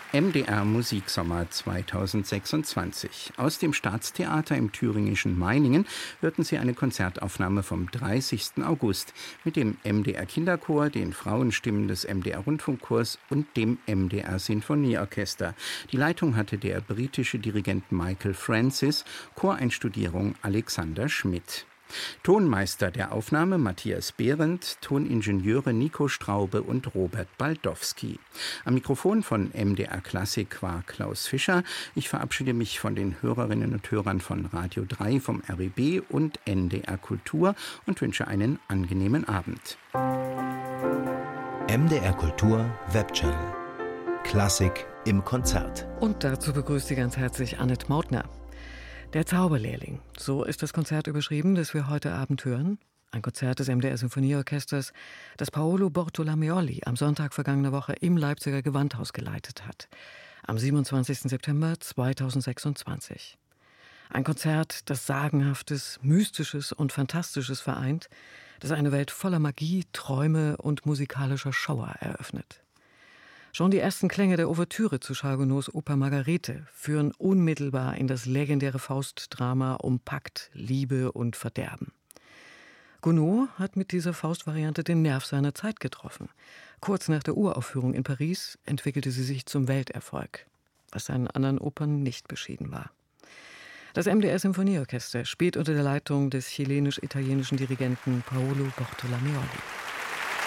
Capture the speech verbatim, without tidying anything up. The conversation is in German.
M D R Musiksommer zweitausendsechsundzwanzig. Aus dem Staatstheater im thüringischen Meiningen hörten Sie eine Konzertaufnahme vom dreißigsten August mit dem M D R Kinderchor, den Frauenstimmen des M D R Rundfunkchors und dem M D R Sinfonieorchester. Die Leitung hatte der britische Dirigent Michael Francis, Choreinstudierung Alexander Schmidt. Tonmeister der Aufnahme Matthias Behrendt, Toningenieure Nico Straube und Robert Baldowski. Am Mikrofon von M D R Klassik war Klaus Fischer. Ich verabschiede mich von den Hörerinnen und Hörern von Radio drei, vom R B B und N D R Kultur und wünsche einen angenehmen Abend. M D R Kultur Webchannel. Klassik im Konzert. Und dazu begrüßt Sie ganz herzlich Annette Mautner. Der Zauberlehrling, so ist das Konzert überschrieben, das wir heute Abend hören. Ein Konzert des M D R Sinfonieorchesters, das Paolo Bortolomeoli am Sonntag vergangener Woche im Leipziger Gewandhaus geleitet hat. Am siebenundzwanzigsten September zweitausendsechsundzwanzig. Ein Konzert, das Sagenhaftes, Mystisches und Fantastisches vereint, das eine Welt voller Magie, Träume und musikalischer Schauer eröffnet. Schon die ersten Klänge der Ouvertüre zu Charles Gounods Oper Margarete führen unmittelbar in das legendäre Faustdrama um Pakt, Liebe und Verderben. Gounod hat mit dieser Faustvariante den Nerv seiner Zeit getroffen. Kurz nach der Uraufführung in Paris entwickelte sie sich zum Welterfolg, was seinen anderen Opern nicht beschieden war. Das M D R Sinfonieorchester spielt unter der Leitung des chilenisch-italienischen Dirigenten Paolo Bortolomeoli.